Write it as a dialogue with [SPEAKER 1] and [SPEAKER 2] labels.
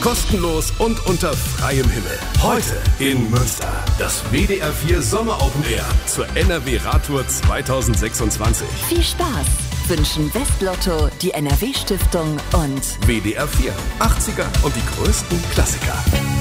[SPEAKER 1] Kostenlos und unter freiem Himmel. Heute in Münster. Das WDR 4 Sommer Open Air zur NRW Radtour 2026.
[SPEAKER 2] Viel Spaß wünschen Westlotto, die NRW Stiftung und
[SPEAKER 1] WDR 4. 80er und die größten Klassiker.